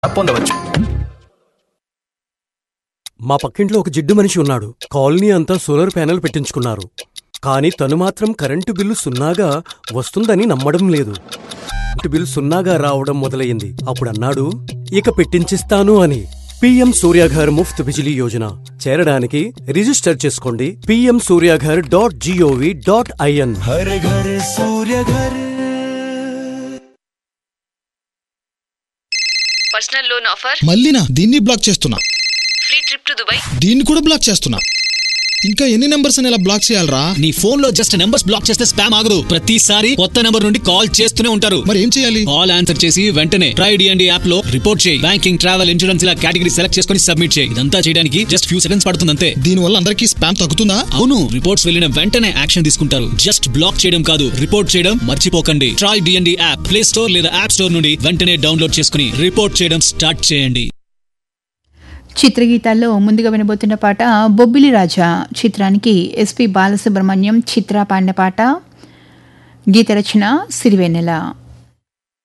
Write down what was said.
పొందవచ్చు. మా పక్కింట్లో ఒక జిడ్డు మనిషి ఉన్నాడు. కాలనీ అంతా సోలార్ ప్యానెల్ పెట్టించుకున్నారు. కానీ తను మాత్రం కరెంటు బిల్లు సున్నాగా వస్తుందని నమ్మడం లేదు. కరెంటు బిల్లు సున్నాగా రావడం మొదలయ్యింది. అప్పుడన్నాడు, ఇక పెట్టించిస్తాను అని. పీఎం సూర్యాఘర్ ముఫ్త్ బిజిలీ యోజన చేరడానికి రిజిస్టర్ చేసుకోండి pmsuryaghar.gov.in. హర్ ఘర్ సూర్య ఘర్. Personal loan offer. మళ్ళీనా? దీన్ని బ్లాక్ చేస్తున్నా. Free trip to Dubai. దీన్ని కూడా బ్లాక్ చేస్తున్నా. ఇంకా ఎన్ని నెంబర్స్ ఇలా బ్లాక్ చేయాలరా? నీ ఫోన్ లో జస్ట్ నెంబర్స్ బ్లాక్ చేస్తే స్పామ్ ఆగదు. ప్రతిసారి కొత్త నెంబర్ నుండి కాల్ చేస్తూనే ఉంటారు. మరి ఏం చేయాలి? కాల్ ఆన్సర్ చేసి వెంటనే TryDND యాప్ లో రిపోర్ట్ చేయి. బ్యాంకింగ్, ట్రావెల్, ఇన్సూరెన్స్ ఇలా కేటగిరీ సెలెక్ట్ చేసుకుని సబ్మిట్ చేయి. ఇదంతా చేయడానికి జస్ట్ ఫ్యూ సెకండ్స్ పడుతుంది అంతే. దీని వల్ల అందరికీ స్పామ్ తగ్గుతుందా? అవును, రిపోర్ట్స్ వెళ్ళిన వెంటనే యాక్షన్ తీసుకుంటారు. జస్ట్ బ్లాక్ చేయడం కాదు, రిపోర్ట్ చేయడం మర్చిపోకండి. TryDND యాప్ ప్లే స్టోర్ లేదా యాప్ స్టోర్ నుండి వెంటనే డౌన్లోడ్ చేసుకుని రిపోర్ట్ చేయడం స్టార్ట్ చేయండి. చిత్రగీతాల్లో ముందుగా వినబోతున్న పాట బొబ్బిలి రాజా చిత్రానికి ఎస్పి బాలసుబ్రహ్మణ్యం, చిత్ర పాడిన పాట. గీత రచన సిరివెన్నెల.